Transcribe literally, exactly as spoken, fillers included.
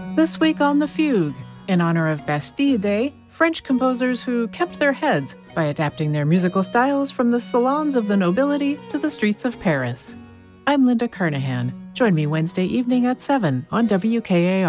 This week on The Fugue, in honor of Bastille Day, French composers who kept their heads by adapting their musical styles from the salons of the nobility to the streets of Paris. I'm Linda Kernahan. Join me Wednesday evening at seven on W K A R.